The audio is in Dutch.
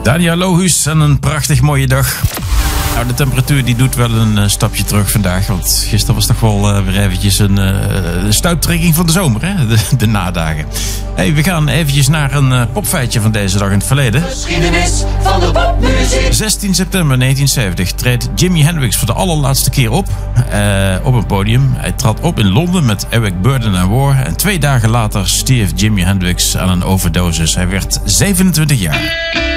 Daniel Lohuus en een prachtig mooie dag. Nou, de temperatuur die doet wel een stapje terug vandaag. Want gisteren was toch wel weer eventjes een stuiptrekking van de zomer, hè? De nadagen. Hey, we gaan eventjes naar een popfeitje van deze dag in het verleden. Geschiedenis van de popmuziek. 16 september 1970 treedt Jimi Hendrix voor de allerlaatste keer op een podium. Hij trad op in Londen met Eric Burdon and War. En 2 dagen later stierf Jimi Hendrix aan een overdosis. Hij werd 27 jaar.